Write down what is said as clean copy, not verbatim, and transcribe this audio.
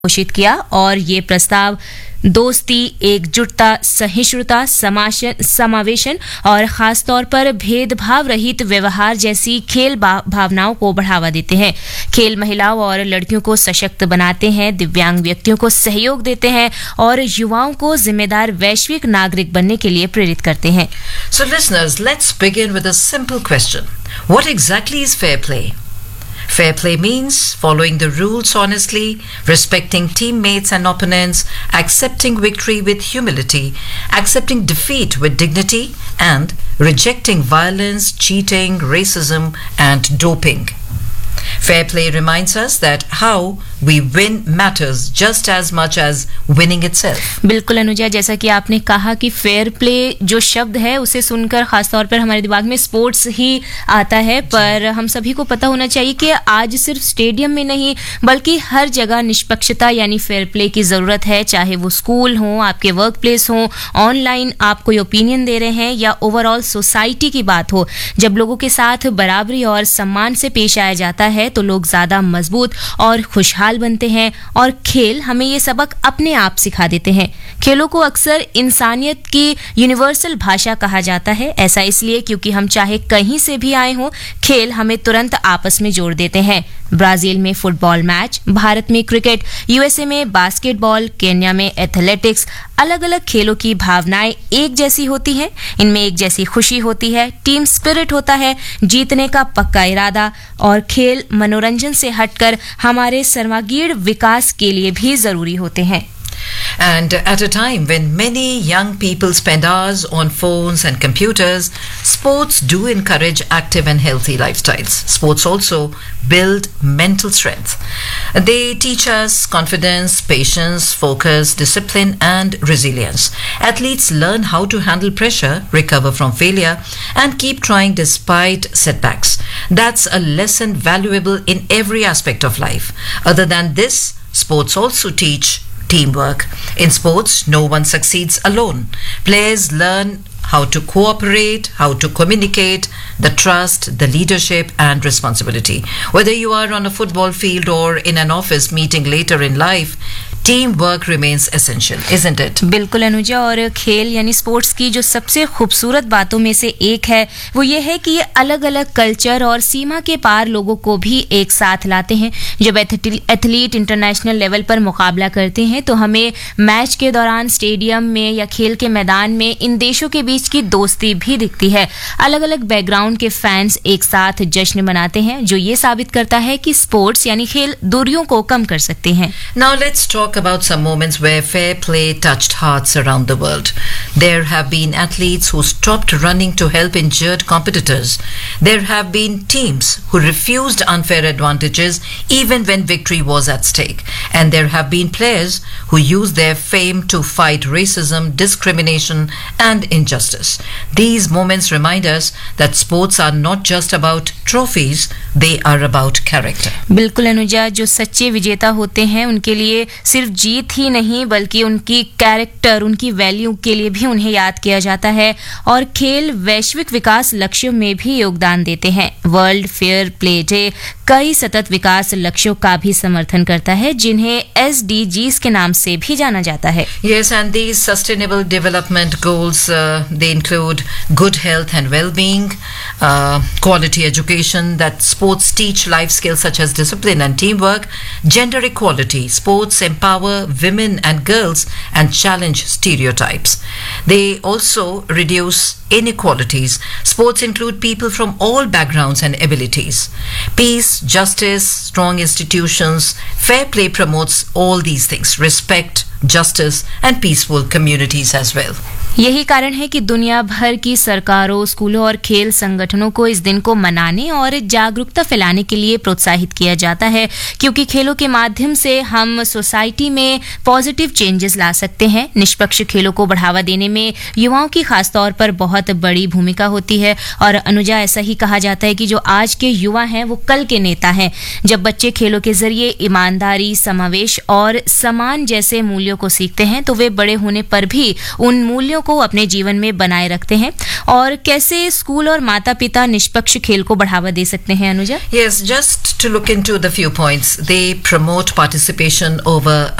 घोषित किया और ये प्रस्ताव दोस्ती, एकजुटता, सहिष्णुता, समावेशन और खासतौर पर भेदभाव रहित व्यवहार जैसी खेल भावनाओं को बढ़ावा देते हैं। खेल महिलाओं और लड़कियों को सशक्त बनाते हैं, दिव्यांग व्यक्तियों को सहयोग देते हैं और युवाओं को जिम्मेदार वैश्विक नागरिक बनने के लिए प्रेरित करते हैं। So listeners, let's begin with a simple question. What exactly is fair play? Fair play means following the rules honestly, respecting teammates and opponents, accepting victory with humility, accepting defeat with dignity, and rejecting violence, cheating, racism, and doping. Fair play reminds us that how we win matters just as much as winning itself. बिल्कुल अनुजा, जैसा कि आपने कहा कि fair play जो शब्द है उसे सुनकर खासतौर पर हमारे दिमाग में स्पोर्ट्स ही आता है, पर हम सभी को पता होना चाहिए कि आज सिर्फ स्टेडियम में नहीं बल्कि हर जगह निष्पक्षता यानी फेयर प्ले की जरूरत है। चाहे वो स्कूल हो, आपके वर्क प्लेस हो, ऑनलाइन आप कोई ओपिनियन दे रहे हैं या ओवरऑल सोसाइटी की बात हो, जब लोगों के साथ बराबरी और सम्मान से पेश आया जाता है तो लोग ज्यादा मजबूत और खुशहाल बनते हैं और खेल हमें ये सबक अपने आप सिखा देते हैं। खेलों को अक्सर इंसानियत की यूनिवर्सल भाषा कहा जाता है। ऐसा इसलिए क्योंकि हम चाहे कहीं से भी आए हों, खेल हमें तुरंत आपस में जोड़ देते हैं। ब्राजील में फुटबॉल मैच, भारत में क्रिकेट, यूएसए में बास्केटबॉल, केन्या में एथलेटिक्स, अलग अलग खेलों की भावनाएं एक जैसी होती हैं। इनमें एक जैसी खुशी होती है, टीम स्पिरिट होता है, जीतने का पक्का इरादा, और खेल मनोरंजन से हटकर हमारे सर्वांगीण विकास के लिए भी जरूरी होते हैं। And at a time when many young people spend hours on phones and computers, sports do encourage active and healthy lifestyles. Sports also build mental strength. They teach us confidence, patience, focus, discipline, and resilience. Athletes learn how to handle pressure, recover from failure, and keep trying despite setbacks. That's a lesson valuable in every aspect of life. Other than this, sports also teach teamwork. In sports, no one succeeds alone. Players learn how to cooperate, how to communicate, the trust, the leadership and responsibility. Whether you are on a football field or in an office meeting later in life, teamwork remains essential, isn't it? बिल्कुल अनुजा, और खेल यानी sports की जो सबसे खूबसूरत बातों में से एक है वो ये है कि ये अलग अलग कल्चर और सीमा के पार लोगों को भी एक साथ लाते हैं। जब एथलीट इंटरनेशनल लेवल पर मुकाबला करते हैं तो हमें मैच के दौरान स्टेडियम में या खेल के मैदान में इन देशों के बीच की दोस्ती भी दिखती है। अलग अलग बैकग्राउंड के फैंस एक साथ जश्न मनाते हैं, जो ये साबित करता है कि स्पोर्ट्स यानी खेल दूरियों को कम कर सकते हैं। Now let's talk about some moments where fair play touched hearts around the world. There have been athletes who stopped running to help injured competitors. There have been teams who refused unfair advantages even when victory was at stake. And there have been players who used their fame to fight racism, discrimination, and injustice. These moments remind us that sports are not just about trophies, they are about character. बिल्कुल अनुजा, जो सच्चे विजेता होते हैं उनके लिए सिर्फ जीत ही नहीं बल्कि उनकी कैरेक्टर, उनकी वैल्यू के लिए भी उन्हें याद किया जाता है। और खेल वैश्विक विकास लक्ष्यों में भी योगदान देते हैं। वर्ल्ड फेयर प्ले डे कई सतत विकास लक्ष्यों का भी समर्थन करता है, जिन्हें SDGs के नाम से भी जाना जाता है। Yes, and these sustainable development goals, they include good health and well-being, quality education, that sports teach life skills such as discipline and teamwork, gender equality, sports empower women and girls and challenge stereotypes. They also reduce inequalities. Sports include people from all backgrounds and abilities. Peace, justice, strong institutions, fair play promotes all these things. Respect, justice, and peaceful communities as well. यही कारण है कि दुनिया भर की सरकारों, स्कूलों और खेल संगठनों को इस दिन को मनाने और जागरूकता फैलाने के लिए प्रोत्साहित किया जाता है, क्योंकि खेलों के माध्यम से हम सोसाइटी में पॉजिटिव चेंजेस ला सकते हैं। निष्पक्ष खेलों को बढ़ावा देने में युवाओं की खासतौर पर बहुत बड़ी भूमिका होती है। और अनुजा, ऐसा ही कहा जाता है कि जो आज के युवा हैं वो कल के नेता हैं। जब बच्चे खेलों के जरिए ईमानदारी, समावेश और समान जैसे मूल्यों को सीखते हैं तो वे बड़े होने पर भी उन मूल्यों मूल्यों को अपने जीवन में बनाए रखते हैं, और कैसे स्कूल और माता पिता निष्पक्ष खेल को बढ़ावा दे सकते हैं? Anuja? Yes, just to look into the few points. They promote participation over